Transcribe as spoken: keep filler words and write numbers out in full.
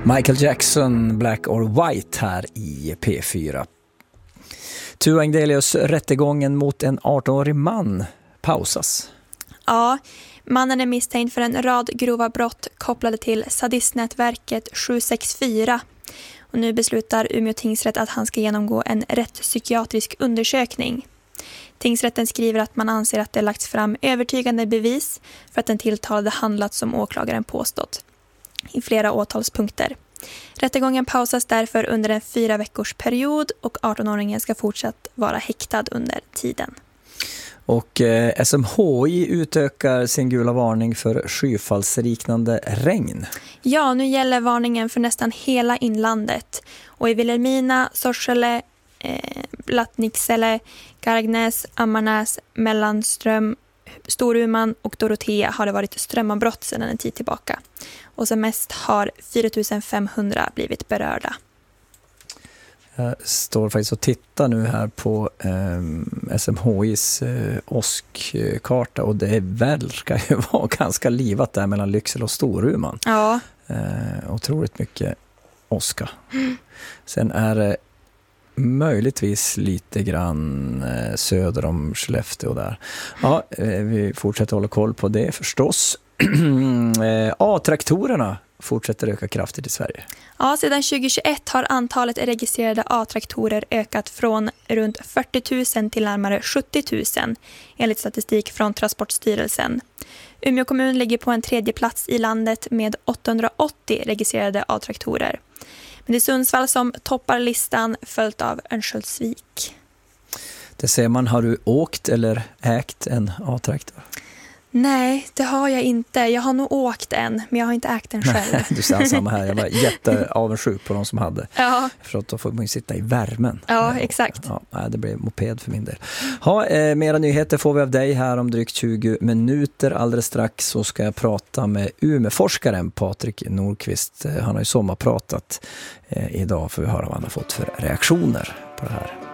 Michael Jackson, Black or White här i P fyra. Tua Engdelius, rättegången mot en arton-årig man pausas. Ja, mannen är misstänkt för en rad grova brott kopplade till sadistnätverket sju sex fyra. Och nu beslutar Umeå tingsrätt att han ska genomgå en rättspsykiatrisk undersökning. Tingsrätten skriver att man anser att det lagts fram övertygande bevis för att den tilltalade handlat som åklagaren påstått i flera åtalspunkter. Rättegången pausas därför under en fyra veckors period och arton-åringen ska fortsatt vara häktad under tiden. Och eh, S M H I utökar sin gula varning för skyfallsliknande regn. Ja, nu gäller varningen för nästan hela inlandet. Och i Vilhelmina, Sorsele, eh, Lattnicksele, Gargnäs, Ammarnäs, Mellanström, Storuman och Dorotea har det varit strömavbrott sedan en tid tillbaka. Och som mest har fyra tusen femhundra blivit berörda. Jag står faktiskt och tittar nu här på eh, S M H I:s eh, åskkarta och det verkar ju vara ganska livat där mellan Lycksele och Storuman. Ja. Eh, otroligt mycket åska. Mm. Sen är det möjligtvis lite grann eh, söder om Skellefteå där. Ja, eh, vi fortsätter hålla koll på det förstås. eh, A-traktorerna fortsätter öka kraftigt i Sverige. Ja, sedan tjugohundratjugoett har antalet registrerade A-traktorer ökat från runt fyrtio tusen till närmare sjuttio tusen enligt statistik från Transportstyrelsen. Umeå kommun ligger på en tredje plats i landet med åttahundraåttio registrerade A-traktorer. Men det är Sundsvall som toppar listan följt av Örnsköldsvik. Det ser man, har du åkt eller ägt en A-traktor? Nej, det har jag inte. Jag har nog åkt en, men jag har inte ägt den själv. Du säger samma här. Jag var jätteavundsjuk på de som hade. Ja. För att då får man ju sitta i värmen. Ja, exakt. Ja, det blev moped för min del. Ha, eh, mera nyheter får vi av dig här om drygt tjugo minuter. Alldeles strax så ska jag prata med Umeå-forskaren Patrik Nordqvist. Han har ju sommarpratat eh, idag för vi hör vad han har fått för reaktioner på det här.